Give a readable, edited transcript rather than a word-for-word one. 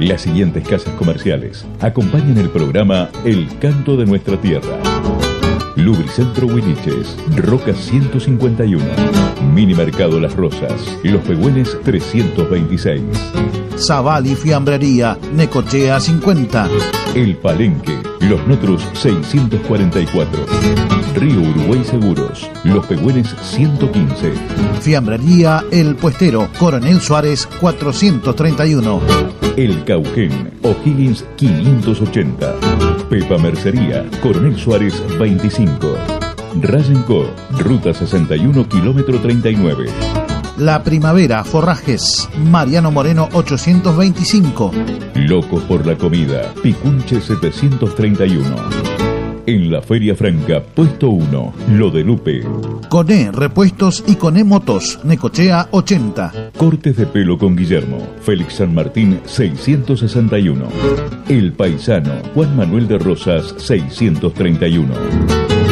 Las siguientes casas comerciales acompañan el programa El Canto de Nuestra Tierra. Lubricentro Huiliches, Roca 151. Mini Mercado Las Rosas, Los Pehuen 326. Zabal y Fiambrería, Necochea 50. El Palenque, Los Notros 644. Río Uruguay Seguros, Los Pehuen 115. Fiambrería El Puestero, Coronel Suárez 431. El Cauquén, O'Higgins 580. Pepa Mercería, Coronel Suárez 25. Rayenco, Ruta 61, kilómetro 39. La Primavera, Forrajes, Mariano Moreno 825. Locos por la Comida, Picunche 731. En la Feria Franca, puesto 1, Lo de Lupe. Coné Repuestos y Coné Motos, Necochea 80. Cortes de pelo con Guillermo, Félix San Martín 661. El Paisano, Juan Manuel de Rosas 631.